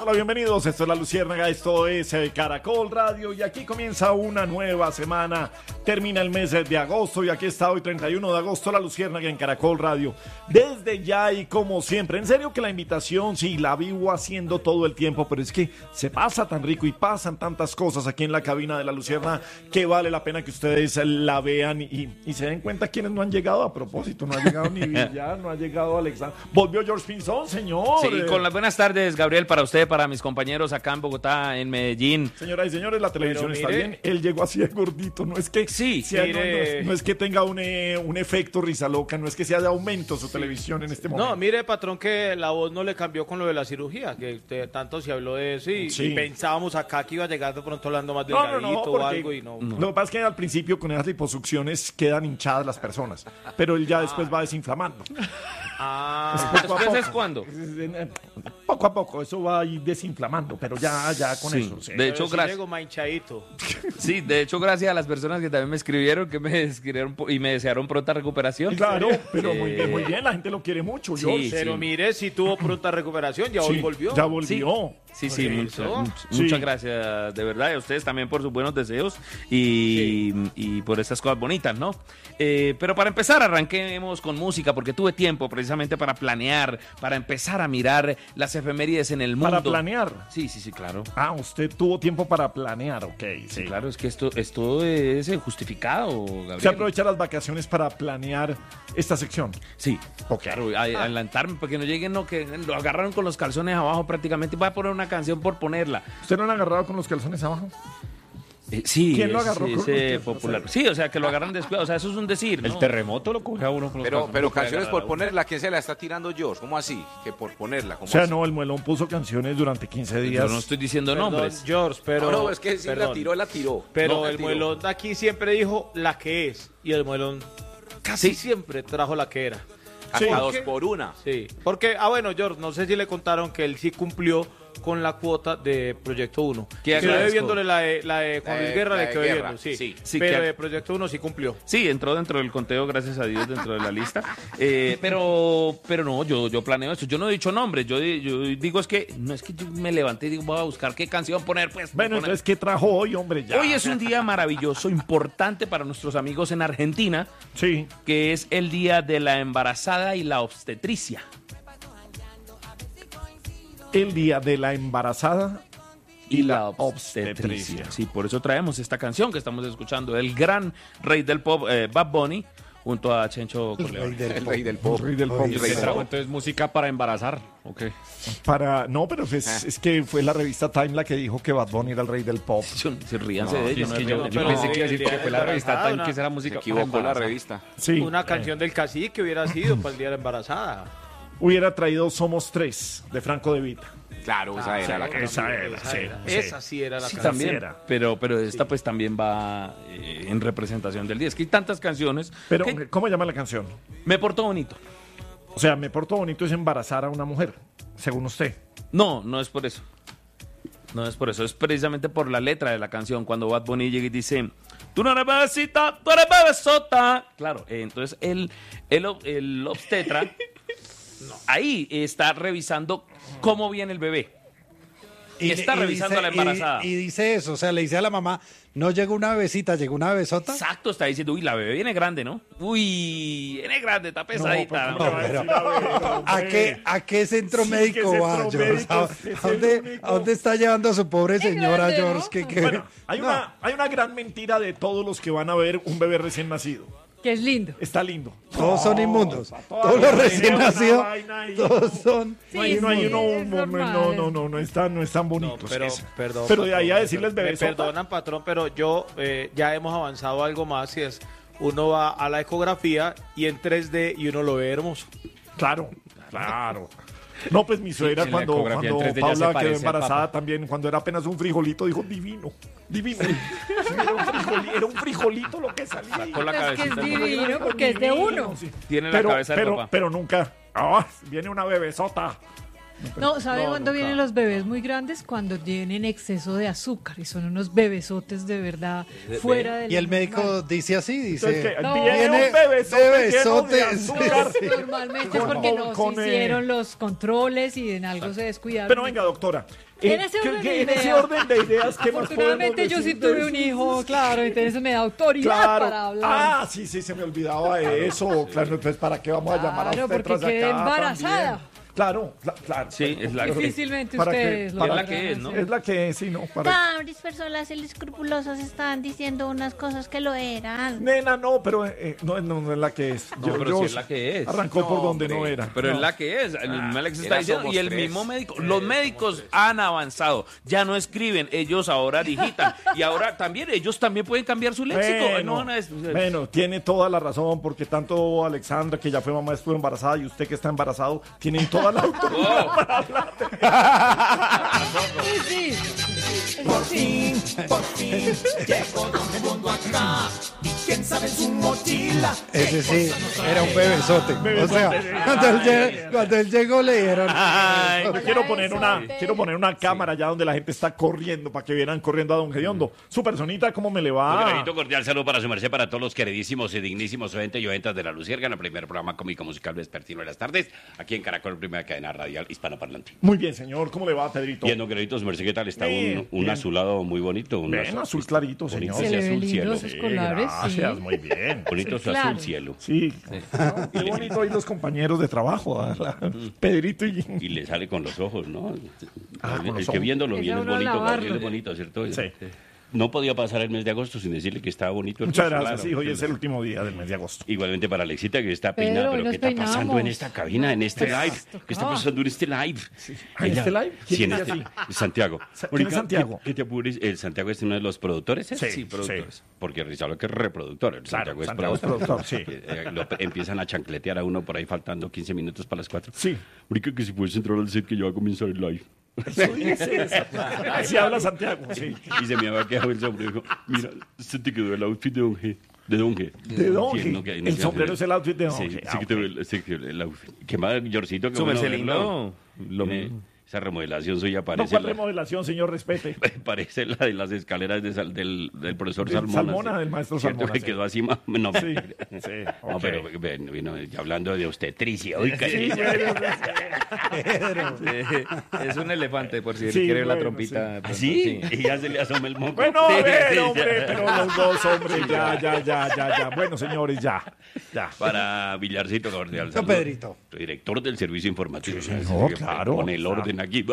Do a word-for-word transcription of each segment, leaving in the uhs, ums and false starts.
Hola, bienvenidos, esto es La Luciérnaga, esto es eh, Caracol Radio y aquí comienza una nueva semana, termina el mes de agosto y aquí está hoy treinta y uno de agosto La Luciérnaga en Caracol Radio. Desde ya y como siempre, en serio que la invitación sí la vivo haciendo todo el tiempo, pero es que se pasa tan rico y pasan tantas cosas aquí en la cabina de La Luciérnaga que vale la pena que ustedes la vean y, y se den cuenta quienes no han llegado a propósito, no ha llegado ni Villar, no ha llegado Alexander, volvió George Pinzón, señor. Sí, con las buenas tardes, Gabriel, para usted, para mis compañeros acá en Bogotá, en Medellín. Señoras y señores, la televisión Pero está mire, bien. Él llegó así de gordito. No es que Sí, sea, mire. no, no es, no es que tenga un, eh, un efecto risa loca, no es que sea de aumento su televisión en este momento. No, mire, patrón, que la voz no le cambió con lo de la cirugía, que usted, tanto se habló de eso y, Sí. y pensábamos acá que iba a llegar de pronto hablando más No, no, delgadito no, o porque algo y no. Lo que pasa es que al principio con esas liposucciones quedan hinchadas las personas, pero él ya después va desinflamando. Ah, Poco a ¿Entonces poco. es cuándo? Poco a poco, eso va a ir desinflamando, pero ya, ya con Sí. eso. sí. De hecho, pero sí gracias. llego manchadito. Sí, de hecho, gracias a las personas que también me escribieron, que me escribieron po- y me desearon pronta recuperación. Claro, pero muy Eh, bien, muy bien, la gente lo quiere mucho. sí, George. Pero sí. mire, si tuvo pronta recuperación, ya Sí, hoy volvió. Ya volvió. Sí, sí, Por mucha- eso. much- Sí. muchas gracias, de verdad, y a ustedes también por sus buenos deseos y, y por estas cosas bonitas, ¿no? Eh, pero para empezar, arranquemos con música, porque tuve tiempo precisamente para planear, para empezar a mirar las efemérides en el mundo. Para planear. Sí, sí, sí, claro. Ah, usted tuvo tiempo para planear, ok. Sí, Sí, claro, es que esto, esto es eh, justificado, Gabriel. Se aprovecha las vacaciones para planear esta sección. Sí, Ok. claro, a- adelantarme para que no lleguen, no, que lo agarraron con los calzones abajo prácticamente. Voy a poner una canción por ponerla. ¿Usted no lo han agarrado con los calzones abajo? Eh, sí, ¿Quién lo es- agarró con es, los eh, calzones? popular. Sí, o sea, que lo agarran descuidado. O sea, eso es un decir, ¿no? El terremoto lo coge a uno con los Pero, calzones. pero Lo puede canciones agarrar por a uno. ponerla, ¿quién se la está tirando George? ¿Cómo así? Que por ponerla, ¿cómo O sea, así? no, el muelón puso canciones durante quince Yo días. no estoy diciendo Perdón, nombres. George, pero. no, no, es que si la perdón. tiró, la tiró. Pero No, la el tiró. muelón de aquí siempre dijo la que es. Y el muelón casi siempre trajo la que era. Hasta Sí. dos ¿Qué? por una. Sí. Porque, ah, bueno, George, no sé si le contaron que él sí cumplió con la cuota de Proyecto uno. Qué Quedó agradezco. debiéndole la de, la de Juan La Luis de- Guerra, la le de quedó Guerra, debiendo, sí. sí. Sí, Pero que- de Proyecto uno sí cumplió. Sí, entró dentro del conteo, gracias a Dios, dentro de la lista. Eh, pero, pero no, yo, yo planeo eso. Yo no he dicho nombres. Yo, yo digo es que no es que yo me levanté y digo, voy a buscar qué canción poner, pues. Bueno, poner. entonces, ¿qué trajo hoy, hombre? Ya. Hoy es un día maravilloso, importante para nuestros amigos en Argentina, Sí. que es el día de la embarazada y la obstetricia. El día de la embarazada Y la obstetricia. Sí, por eso traemos esta canción que estamos escuchando, el gran rey del pop, eh, Bad Bunny, junto a Chencho Corleone. El rey del pop. El rey del pop. El rey ¿Qué del trajo pop. entonces música para embarazar? Ok. Para, no, pero es, Ah. es que fue la revista Time la que dijo que Bad Bunny era el rey del pop. Yo- Se ríanse de Sí, ello. es no que es yo, real. yo pero pensé que iba a decir el día que de fue la la revista embarazada, Time que esa Se música para equivocó la embarazar. revista. Sí. Una canción del cacique hubiera sido para el día de la embarazada. Hubiera traído Somos Tres de Franco De Vita. Claro, esa era la canción. Esa era, Esa sí, era, sí. esa sí era la Sí, canción. también. era. Pero, pero esta pues también va eh, en representación del día. Es que hay tantas canciones. Pero, que ¿cómo llama la canción? me portó bonito. O sea, me porto bonito es embarazar a una mujer, según usted. No, no es por eso. No es por eso, es precisamente por la letra de la canción. Cuando Bad Bunny llega y dice, tú no eres bebecita, tú eres bebesota. Claro, eh, entonces el, el, ob- el obstetra ahí está revisando cómo viene el bebé. Y está revisando a la embarazada. Y, y dice eso, o sea, le dice a la mamá, no llegó una bebecita, llegó una bebesota. Exacto, está diciendo, uy, la bebé viene grande, ¿no? Uy, viene grande, está pesadita. No, ¿cómo le va a decir a ver, ¿A hombre? qué, ¿A qué centro Sí, médico ¿qué va, centro George? médico? ¿A, Es el a dónde, único. ¿A dónde está llevando a su pobre señora, grande, ¿no? George? ¿Qué, qué? Bueno, hay, No. una, hay una gran mentira de todos los que van a ver un bebé recién nacido. Que es lindo. Está lindo. Todos son inmundos. toda Todos la los recién vaina, nacidos, una vaina ahí. todos son No hay, no hay uno, es no, no, normal. no, no, no, no están, no están No, bonitos. pero, Es- perdón, pero de patrón, ahí a decirles me bebé perdonan, patrón, pero yo eh, ya hemos avanzado algo más y es uno va a la ecografía y en tres D y uno lo ve hermoso. Claro, claro. No, pues mi suegra en la cuando, ecografía en cuando tres D ya se Paula quedó parece al embarazada Papa. también, cuando era apenas un frijolito, dijo divino, divino. Era un, frijoli- era un frijolito lo que salía. Sacó la Es que es cabecita. divino porque es de uno. Sí. Tiene la pero, cabeza de pero, papá. pero nunca, ah, viene una bebesota. No, ¿sabe No, cuándo nunca. vienen los bebés muy grandes? Cuando tienen exceso de azúcar y son unos bebesotes de verdad fuera del Y el médico normal. dice así, Entonces, dice... ¿qué? No. Viene Viene un bebesote lleno de bebesote, azúcar. sí. Normalmente Con- porque no con, se eh, hicieron los controles y en algo se descuidaron. Pero venga, doctora. En eh, ese ¿qué- orden qué- de en ese ideas. orden de ideas, ¿qué más Afortunadamente podemos yo sí decir de tuve un eso? hijo, claro, entonces me da autoridad Claro. para hablar. Ah, sí, sí, se me olvidaba de eso. Claro, entonces, ¿para qué vamos a llamar a Claro, usted porque tras quedé acá embarazada. también? Claro, cla- claro. Sí, es la que- Difícilmente ¿Para qué? ustedes lo ¿Para Es la podrán que es, ¿no? hacer. Es la que es, sí, no. Para... Cabres, personas escrupulosas están diciendo unas cosas que lo eran. Nena, no, pero eh, no, no, no es la que es. No, pero sí es la que es. Arrancó No, por donde hombre. no era. Pero No. es la que es, el mismo Alex está era diciendo, somos y el tres. mismo médico, los médicos han avanzado, ya no escriben, ellos ahora digitan, y ahora también, ellos también pueden cambiar su léxico. Bueno, no, no es- bueno, tiene toda la razón, porque tanto Alexandra, que ya fue mamá, estuvo embarazada, y usted que está embarazado, tienen toda la autoridad Oh. para hablar de... Sí, sí. Por fin, por fin, llegó Don Raimundo acá. Y quién sabe en su mochila. Ese sí, era un bebesote. O Bebesote, sea, sí. cuando él, llegó, cuando él llegó le dieron... Ay, Yo quiero poner una, Bebesote. quiero poner una cámara allá donde la gente está corriendo para que vieran corriendo a Don Gediondo. Su personita, ¿cómo me le Un va? granito cordial saludo para su merced, para todos los queridísimos y dignísimos oyentes y oyentas de La Luciérnaga, el primer programa cómico musical vespertino de las tardes, aquí en Caracol, primera cadena radial hispanoparlante. Muy bien, señor. ¿Cómo le va, Pedrito? Bien, don Granito, su merced, ¿qué tal? Está Bien, un, un bien. azulado muy bonito. Un Ven, azul clarito, bonito, señor. Se ese le ve azul lindo cielo. sus Sí, colores, gracias, sí. muy bien. Bonito Sí, su claro. azul cielo. Sí. No, qué bonito hoy los compañeros de trabajo, ¿verdad? Pedrito y... Y le sale con los ojos, ¿no? Ah, con el los que ojos. viéndolo Es bien a es uno bonito, lavarlo. Gabriel es bonito, ¿cierto? Sí. No podía pasar el mes de agosto sin decirle que estaba bonito. el Muchas curso, gracias, claro. sí, hoy es el último día del mes de agosto. Igualmente para Alexita, que está Pedro, peinada, hoy pero nos ¿qué está pasando peinamos. en esta cabina, en este Pues, live? tocaba. ¿Qué está pasando en este live? ¿Ah, en Ella- este live? ¿Quién Sí, en dice este- así? Santiago. Sa- ¿quién es Mónica, Santiago? ¿qué- qué te apures? El Santiago es uno de los productores, ¿eh? Sí, Sí, productores. sí. Porque Rizalo que es reproductor, el Claro, Santiago es Santiago es productor. productor, sí. Que, eh, lo empiezan a chancletear a uno por ahí faltando quince minutos para las cuatro. Sí. Mónica, que si puedes entrar al set que ya va a comenzar el live. Eso dice eso. Así habla Santiago, sí. Y se me había quedado el sombrero y dijo, mira, se te quedó el outfit de Don G. De Don G. De Don Sí, G. no, que- no, El que- sombrero es el outfit de Don Sí, G. sí Ah, que te ok. ve el- sí, que el outfit. Qué más, Yorcito, que Su bueno merced verlo. lindo. Lo Tiene- mismo. Esa remodelación suya No, parece, ¿cuál la, remodelación, señor? Respete. parece la de las escaleras de Sal- del, del profesor Del Salmona. Salmona, sí. del maestro Cierto Salmona, que sí. quedó así más... No, Sí, sí, no, ok. pero ven, vino, hablando de obstetricia. Oiga, Sí, sí. bueno, Sí, es un elefante, por si Sí, quiere la bueno, trompita. de pronto, ¿Sí? Y ya se le asoma el moco. Bueno, a Sí, ver, sí, hombre, ya. pero los dos, hombre, ya, ya, ya, ya, ya. Bueno, señores, ya, ya. Para Villarcito cordial Don saludo. Pedrito. Director del servicio informativo. Sí, señor, Que claro. Pone el orden aquí.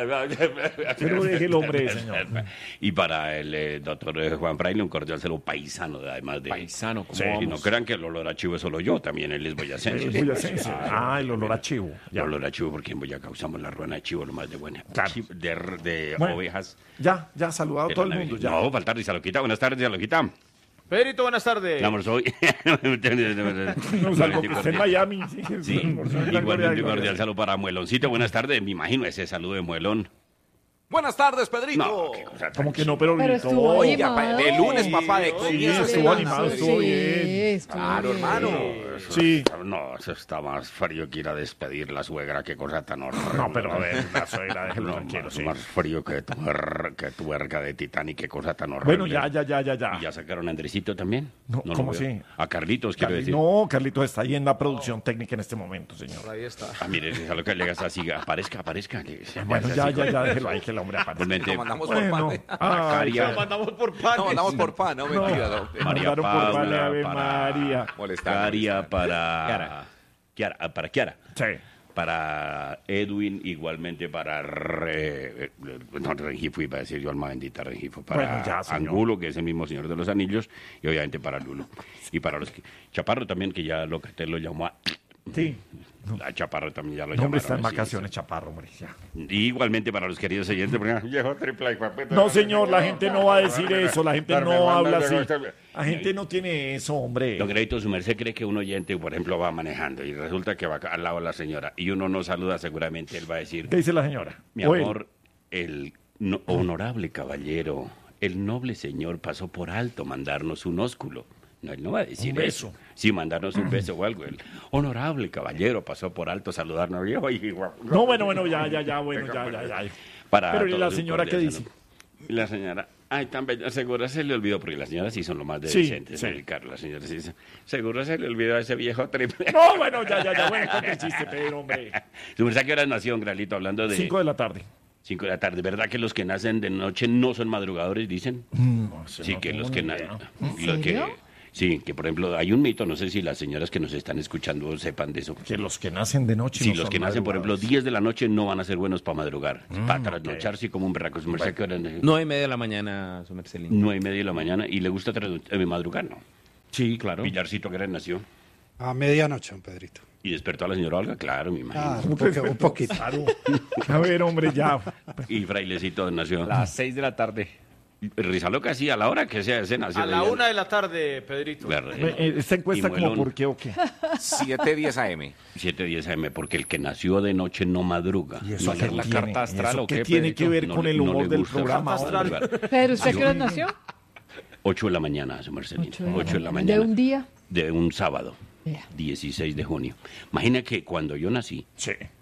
Pero deje el hombre, señor. Y para el eh, doctor eh, Juan Fraile, un cordial saludo paisano, además de... Paisano, ¿cómo Sí, y no vamos? crean que el olor a chivo es solo yo, también él es boyacense. El boyacense. Ah, el olor a chivo. El Ya, olor a chivo, porque en Boyacá usamos la ruana de chivo, lo más de buena. Claro. Chi- De, de Bueno. ovejas. ya, ya, saludado a de todo la el mundo, Navidad. ya. No, faltar Rizaloquita. Buenas tardes, Rizaloquita. Pedrito, buenas tardes. Vamos hoy. No, salvo que esté en Miami. Sí, Sí, Gloria, igualmente un gloria. cordial saludo para Mueloncito. Buenas tardes, me imagino ese saludo de Muelón. Buenas tardes, Pedrito. No, qué cosa tan Como que no, pero Pero gritó. estuvo Oiga, animado. pa- de lunes, papá, de Sí, comienzo. estuvo animado, estuvo Sí, bien. estuvo Claro, bien. hermano. Sí. No, eso está más frío que ir a despedir la suegra, qué cosa tan horrible. No, pero a ver, la suegra, déjelo No, tranquilo, más, sí. más frío que tuer- que tuerca de Titanic, qué cosa tan horrible. Bueno, ya, ya, ya, ya, ya. ¿Y ya sacaron a Andresito también? No, lo ¿cómo veo. sí? A Carlitos, quiero Carli- decir. No, Carlitos está ahí en la producción técnica en este momento, señor. Ahí está. Ah, mire, es a lo que le hagas así, aparezca, aparezca. que se Bueno, hace ya, así. ya, ya, déjelo ahí que el hombre aparezca. Igualmente, Lo mandamos por Bueno, pan. ay, Caria. Lo mandamos por pan. No, mandamos por pan, no, mentira. No. María Mandaron por Paula, Vale, Ave para- María. Molestar, Caria molestar. para... Kiara. Kiara, ah, para Kiara. Sí. Para Edwin, igualmente para Re, eh, no, Rengifo, iba a decir yo, alma bendita Rengifo, para Bueno, ya, señor. Angulo, que es el mismo Señor de los Anillos, y obviamente para Lulo. Y para los que, Chaparro también, que ya lo que te lo llamó a... Sí. A Chaparro también ya lo No, llamaron. hombre, está en así, vacaciones, Chaparro, hombre. Ya. sí. Y igualmente para los queridos oyentes, porque, viejo triple, hijo de puta. No, señor, la gente no va a decir eso. La gente Darme, no manda, habla luego, así. está- La gente no tiene eso, hombre. Don Greito, su merced cree que un oyente, por ejemplo, va manejando y resulta que va al lado de la señora y uno no saluda, seguramente él va a decir, ¿Qué dice la señora? mi O él. amor, el no- honorable caballero, el noble señor pasó por alto mandarnos un ósculo. No, él no va a decir Un beso. eso. Sí, mandarnos un beso o algo. El honorable caballero pasó por alto a saludarnos. Y, oye, guapo. No, bueno, bueno, ya, ya, ya, bueno, ya, ya, ya. Para Pero ¿y todos la un señora qué cordial dice? saludo. Y la señora, ay, tan bella, seguro se le olvidó, porque las señoras sí son lo más Sí, decentes, sí. ¿no, Ricardo? Las señoras sí dicen, seguro se le olvidó a ese viejo triple. No, bueno, ya, ya, ya, bueno, cuenta el chiste, Pedro, hombre. ¿Su merced a qué hora nació, Gralito, hablando de... Cinco de la tarde. Cinco de la tarde. ¿Verdad que los que nacen de noche no son madrugadores, dicen? No sé, Sí, no que tengo los ni que... na- idea. lo que- serio? Sí, que por ejemplo hay un mito, no sé si las señoras que nos están escuchando sepan de eso. Que los que nacen de noche Si no los son que nacen, por ejemplo, madrugadores. diez de la noche no van a ser buenos para madrugar, para ok. trasnocharse como un berraco. Su merced, ¿a qué hora nació? Nueve y media de la mañana, su mercelín. Nueve y media de la mañana y le gusta trasno- eh, madrugar, ¿no? Sí, claro. Villarcito, ¿a qué hora nació? A medianoche, don Pedrito. ¿Y despertó a la señora Olga? Claro, me imagino. Ah, un, poco- un poquito. Claro. A ver, hombre, ya. Y Frailecito nació. Las seis de la tarde. Rizaloca, sí, a la hora que sea, se nació. A la una de la tarde, Pedrito. Claro, Eh, eh, Esta encuesta Y como muelón. por qué o qué. siete diez A M. siete diez A M, porque el que nació de noche no madruga. ¿Y eso No qué le la gusta. tiene? carta astral ¿Eso o qué qué, tiene Pedrito? que ver No con le- el no humor le del gusta. programa? Carta astral. hombre? Pero ¿usted qué hora nació? ocho de la mañana, su Marcelino. Ocho de la ocho de la mañana. mañana. ¿De un día? De un sábado, Ya. dieciséis de junio. Imagina que cuando yo nací, Sí.